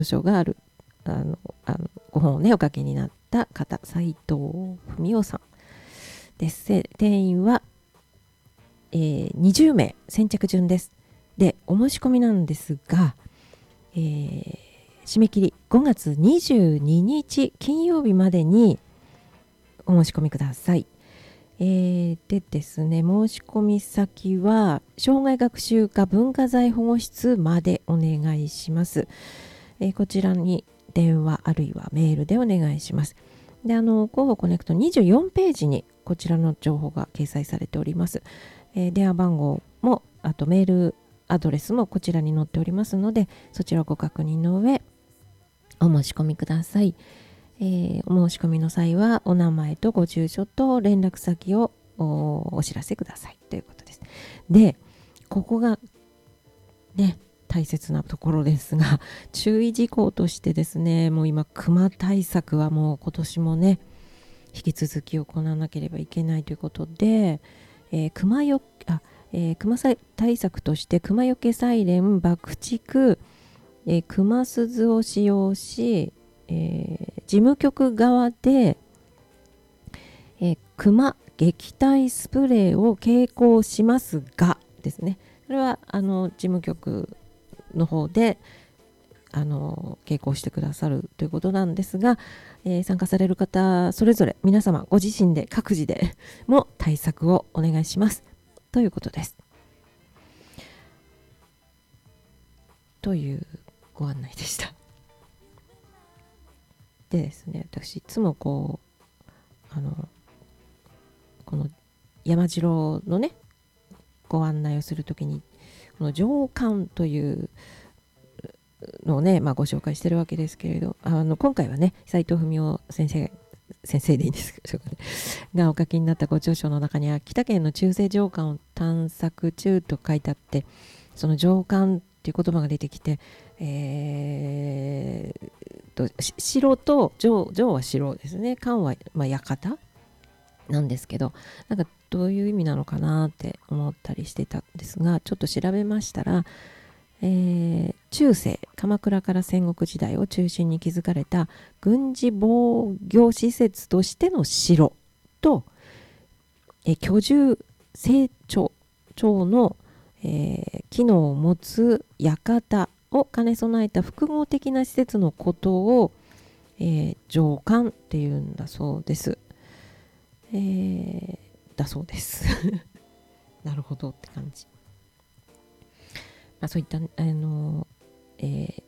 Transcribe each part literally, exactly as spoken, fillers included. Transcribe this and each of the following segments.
書があるあのあのご本をねお書きになった方、斉藤文夫さんです。定員は、えー、にじゅうめい先着順です。でお申し込みなんですが、えー、締め切りごがつにじゅうににち金曜日までにお申し込みください。えー、でですね、申し込み先は障害学習課文化財保護室までお願いします。えー、こちらに電話あるいはメールでお願いします。で、あの広報コネクトにじゅうよんページにこちらの情報が掲載されております。えー、電話番号もあとメールアドレスもこちらに載っておりますので、そちらをご確認の上お申し込みください。えー、お申し込みの際はお名前とご住所と連絡先を お, お知らせくださいということです。で、ここがね大切なところですが、注意事項としてですね、もう今熊対策はもう今年もね引き続き行わなければいけないということで、えー、熊よあ、えー、熊対策として熊よけサイレン爆竹、えー、熊鈴を使用し、えー、事務局側で、えー、熊撃退スプレーを携行しますがですね、それはあの事務局の方であの携行してくださるということなんですが、えー、参加される方それぞれ皆様ご自身で各自でも対策をお願いしますということです。というご案内でした。でですね、私いつもこうあのこの山城のねご案内をするときにこの上巻というのをね、まあ、ご紹介してるわけですけれど、あの今回はね斉藤文夫先生先生でいいんですかねがお書きになったご著書の中には秋田県の中世城下を探索中と書いてあって、その城下っていう言葉が出てきて、えー、と城と城城は城ですね、関は、まあ、館なんですけど、なんかどういう意味なのかなって思ったりしてたんですが、ちょっと調べましたら、えー、中世鎌倉から戦国時代を中心に築かれた軍事防御施設としての城と、えー、居住成長長の、えー、機能を持つ館を兼ね備えた複合的な施設のことを、えー、城館っていうんだそうです。えー、だそうですなるほどって感じ。まあ、そういったあの、えー、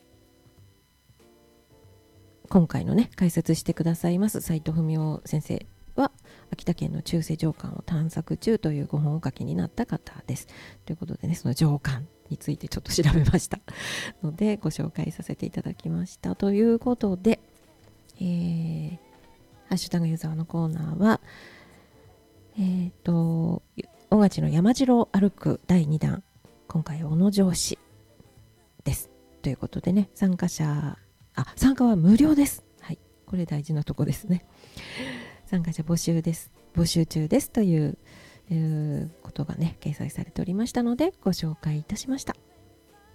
今回のね解説してくださいます斉藤文夫先生は秋田県の中世城下を探索中というご本をお書きになった方です。ということでね、その城下についてちょっと調べましたのでご紹介させていただきました。ということで、えー、ハッシュタグユーザーのコーナーはえっ、ー、と大勝の山城を歩くだいにだん、今回小野城市ですということでね、参加者あ参加は無料です。はい、これ大事なとこですね。参加者募集です募集中ですという、いうことがね掲載されておりましたのでご紹介いたしました。